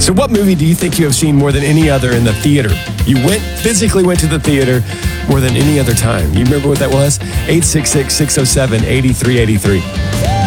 So what movie do you think you have seen more than any other in the theater? You physically went to the theater more than any other time. You remember what that was? 866-607-8383.